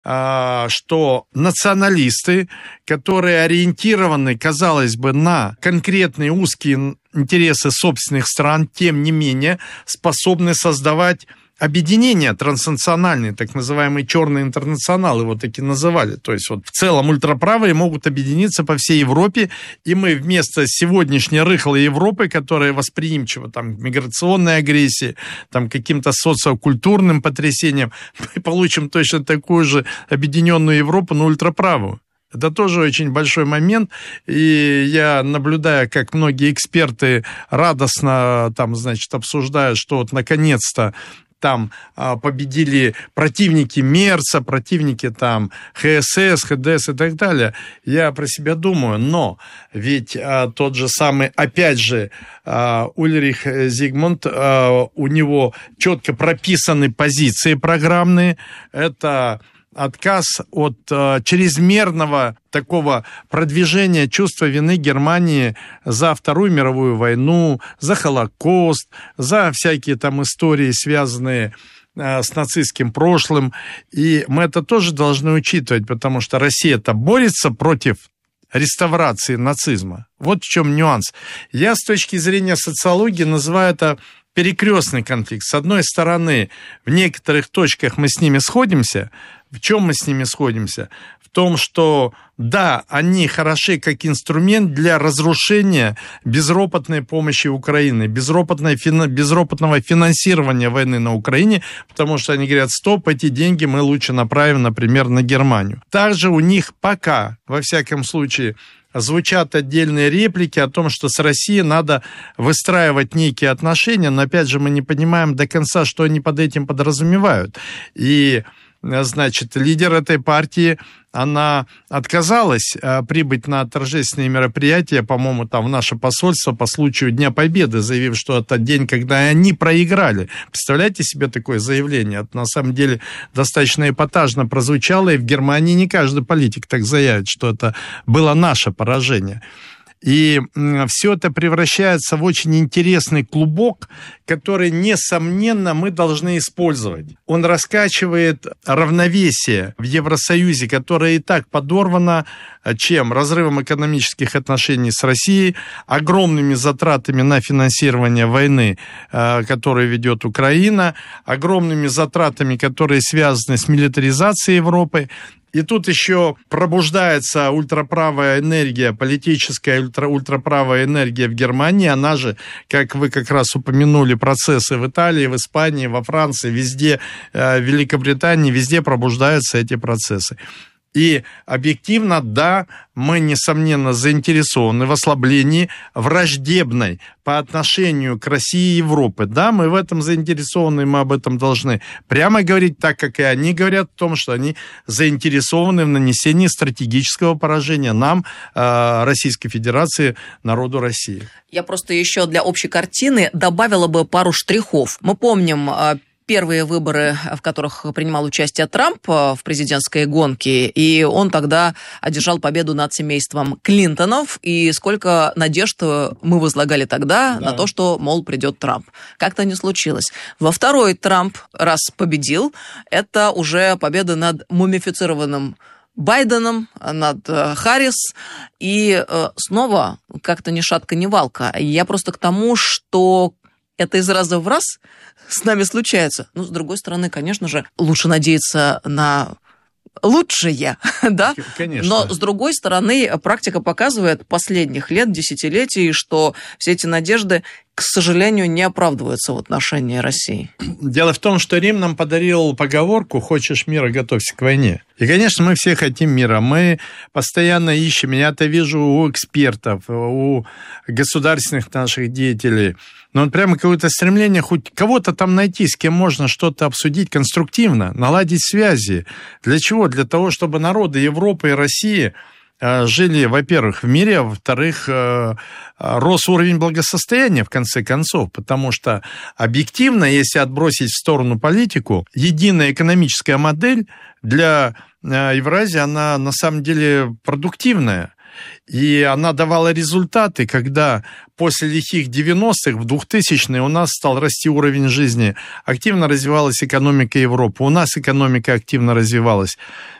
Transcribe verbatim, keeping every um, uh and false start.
что националисты, которые ориентированы, казалось бы, на конкретные узкие интересы собственных стран, тем не менее способны создавать объединения транснациональные, так называемые черные интернационалы, вот таки называли. То есть вот в целом ультраправые могут объединиться по всей Европе, и мы вместо сегодняшней рыхлой Европы, которая восприимчива там, к миграционной агрессии, там, каким-то социокультурным потрясениям, мы получим точно такую же объединенную Европу, но ультраправую. Это тоже очень большой момент, и я наблюдаю, как многие эксперты радостно там, значит, обсуждают, что вот наконец-то там а, победили противники Мерца, противники там ХСС, ХДС и так далее. Я про себя думаю, но ведь а, тот же самый, опять же, а, Ульрих Зигмунд, а, у него четко прописаны позиции программные. Это отказ от э, чрезмерного такого продвижения чувства вины Германии за Вторую мировую войну, за Холокост, за всякие там истории, связанные э, с нацистским прошлым. И мы это тоже должны учитывать, потому что Россия-то борется против реставрации нацизма. Вот в чем нюанс. Я с точки зрения социологии называю это перекрестный конфликт. С одной стороны, в некоторых точках мы с ними сходимся. В чем мы с ними сходимся? В том, что, да, они хороши как инструмент для разрушения безропотной помощи Украины, безропотной, безропотного финансирования войны на Украине, потому что они говорят, стоп, эти деньги мы лучше направим, например, на Германию. Также у них пока, во всяком случае, звучат отдельные реплики о том, что с Россией надо выстраивать некие отношения, но, опять же, мы не понимаем до конца, что они под этим подразумевают. И, значит, лидер этой партии, она отказалась прибыть на торжественные мероприятия, по-моему, там в наше посольство по случаю Дня Победы, заявив, что это день, когда они проиграли. Представляете себе такое заявление? Это на самом деле достаточно эпатажно прозвучало, и в Германии не каждый политик так заявит, что это было наше поражение. И все это превращается в очень интересный клубок, который, несомненно, мы должны использовать. Он раскачивает равновесие в Евросоюзе, которое и так подорвано чем? Разрывом экономических отношений с Россией, огромными затратами на финансирование войны, которую ведет Украина, огромными затратами, которые связаны с милитаризацией Европы. И тут еще пробуждается ультраправая энергия, политическая ультра, ультраправая энергия в Германии. Она же, как вы как раз упомянули, процессы в Италии, в Испании, во Франции, везде, в Великобритании, везде пробуждаются эти процессы. И объективно, да, мы, несомненно, заинтересованы в ослаблении враждебной по отношению к России и Европе. Да, мы в этом заинтересованы, мы об этом должны прямо говорить, так как и они говорят о том, что они заинтересованы в нанесении стратегического поражения нам, Российской Федерации, народу России. Я просто еще для общей картины добавила бы пару штрихов. Мы помним первые выборы, в которых принимал участие Трамп в президентской гонке, и он тогда одержал победу над семейством Клинтонов, и сколько надежд мы возлагали тогда да. на то, что, мол, придет Трамп. Как-то не случилось. Во второй Трамп раз победил, это уже победа над мумифицированным Байденом, над Харрис, и снова как-то ни шатка, ни валка. Я просто к тому, что это из раза в раз с нами случается. Ну, с другой стороны, конечно же, лучше надеяться на лучшее, да? Конечно. Но, с другой стороны, практика показывает последних лет, десятилетий, что все эти надежды, к сожалению, не оправдываются в отношении России. Дело в том, что Рим нам подарил поговорку «Хочешь мира, готовься к войне». И, конечно, мы все хотим мира. Мы постоянно ищем. Я это вижу у экспертов, у государственных наших деятелей. Но вот прямо какое-то стремление хоть кого-то там найти, с кем можно что-то обсудить конструктивно, наладить связи. Для чего? Для того, чтобы народы Европы и России жили, во-первых, в мире, а во-вторых, рос уровень благосостояния, в конце концов, потому что объективно, если отбросить в сторону политику, единая экономическая модель для Евразии, она на самом деле продуктивная. И она давала результаты, когда после лихих девяностых, в двухтысячные у нас стал расти уровень жизни. Активно развивалась экономика Европы. У нас экономика активно развивалась.